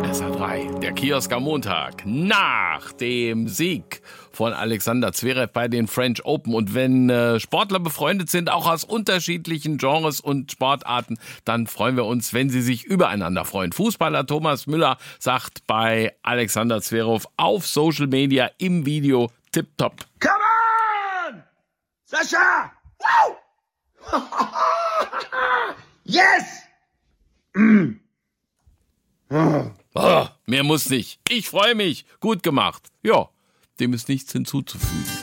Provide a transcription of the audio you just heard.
SR3, der Kiosk am Montag, nach dem Sieg von Alexander Zverev bei den French Open. Und wenn Sportler befreundet sind, auch aus unterschiedlichen Genres und Sportarten, dann freuen wir uns, wenn sie sich übereinander freuen. Fußballer Thomas Müller sagt bei Alexander Zverev auf Social Media im Video tipptopp. Come on! Sascha! Wow! Yes! Oh, mehr muss nicht. Ich freue mich. Gut gemacht. Ja, dem ist nichts hinzuzufügen.